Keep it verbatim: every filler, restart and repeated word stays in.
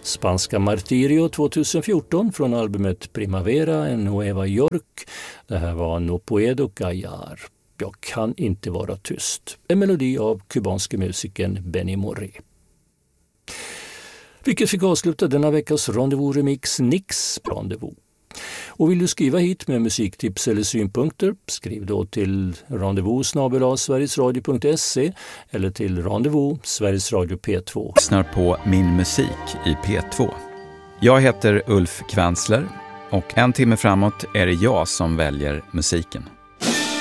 Spanska Martirio tjugohundrafjorton från albumet Primavera en Nueva York. Det här var No Puedo Callar. Jag kan inte vara tyst. En melodi av kubanske musikern Benny Moré. Vilket fick avsluta denna veckas Rendezvous-remix Nix Rendezvous. Och vill du skriva hit med musiktips eller synpunkter, skriv då till rendezvous snabel-a sverigesradio punkt se eller till rendezvous Sveriges Radio P två. Lyssnar på Min musik i P två. Jag heter Ulf Kvansler och en timme framåt är det jag som väljer musiken.